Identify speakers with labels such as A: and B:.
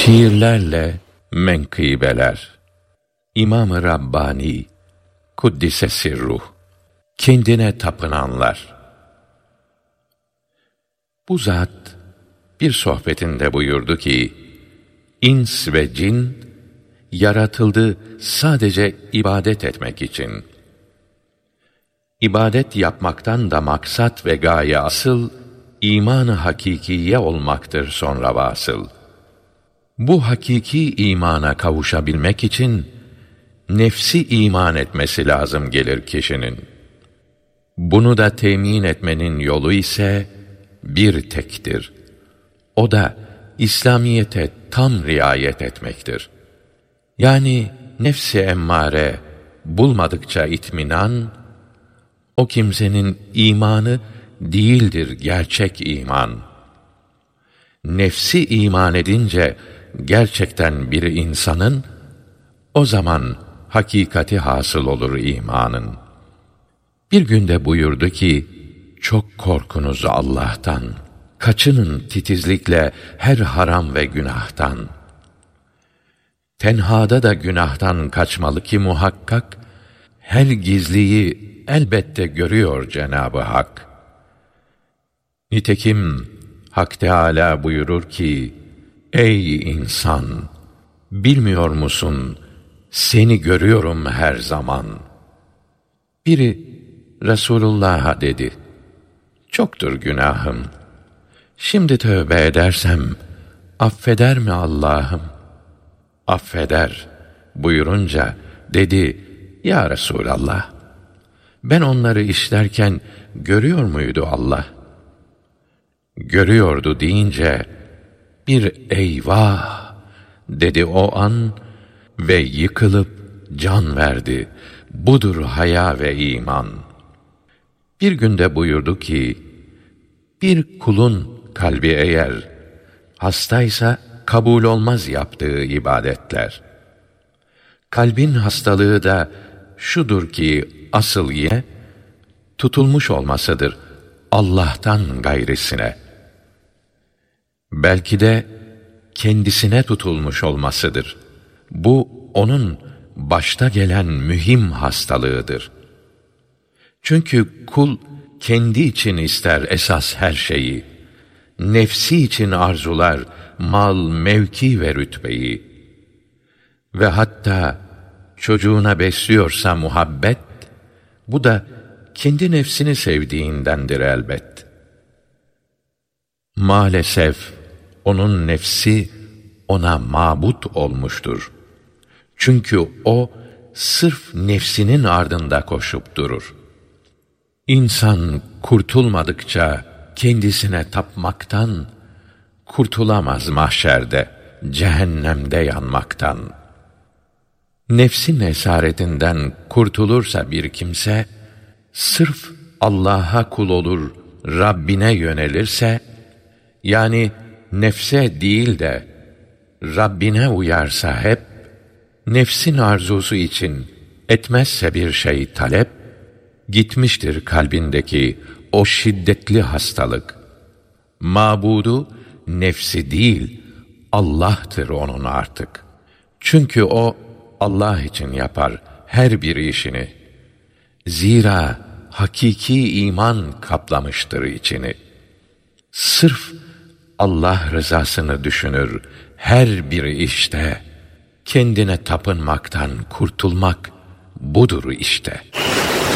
A: Şiirlerle menkıbeler. İmam-ı Rabbani Kuddise Sirruh. Kendine tapınanlar. Bu zat bir sohbetinde buyurdu ki, İns ve cin yaratıldı sadece ibadet etmek için. İbadet yapmaktan da maksat ve gaye asıl, iman-ı hakikiye olmaktır sonra vasıl. Bu hakiki imana kavuşabilmek için, nefsi iman etmesi lazım gelir kişinin. Bunu da temin etmenin yolu ise bir tektir. O da İslamiyete tam riayet etmektir. Yani nefsi emmare bulmadıkça itminan, o kimsenin imanı değildir gerçek iman. Nefsi iman edince gerçekten bir insanın, o zaman hakikati hasıl olur imanın. Bir günde buyurdu ki, çok korkunuz Allah'tan, kaçının titizlikle her haram ve günahtan. Tenhada da günahtan kaçmalı ki muhakkak, her gizliyi elbette görüyor Cenab-ı Hak. Nitekim Hak Teâlâ buyurur ki, ey insan! Bilmiyor musun, seni görüyorum her zaman. Biri Resulullah'a dedi, çoktur günahım. Şimdi tövbe edersem, affeder mi Allah'ım? Affeder buyurunca dedi, ya Resulallah, ben onları işlerken görüyor muydu Allah? Görüyordu deyince, bir eyvah dedi o an ve yıkılıp can verdi. Budur haya ve iman. Bir günde buyurdu ki, bir kulun kalbi eğer hastaysa kabul olmaz yaptığı ibadetler. Kalbin hastalığı da şudur ki asıl ye tutulmuş olmasıdır Allah'tan gayrisine. Belki de kendisine tutulmuş olmasıdır. Bu onun başta gelen mühim hastalığıdır. Çünkü kul kendi için ister esas her şeyi, nefsi için arzular mal, mevki ve rütbeyi ve hatta çocuğuna besliyorsa muhabbet, bu da kendi nefsini sevdiğindendir elbet. Maalesef onun nefsi ona mabut olmuştur. Çünkü o sırf nefsinin ardında koşup durur. İnsan kurtulmadıkça kendisine tapmaktan kurtulamaz mahşerde, cehennemde yanmaktan. Nefsin esaretinden kurtulursa bir kimse, sırf Allah'a kul olur, Rabbine yönelirse, yani nefse değil de Rabbine uyarsa hep, nefsin arzusu için etmezse bir şey talep, gitmiştir kalbindeki o şiddetli hastalık. Mabudu nefsi değil, Allah'tır onun artık. Çünkü o Allah için yapar her bir işini. Zira hakiki iman kaplamıştır içini. Sırf Allah rızasını düşünür her bir işte. Kendine tapınmaktan kurtulmak budur işte.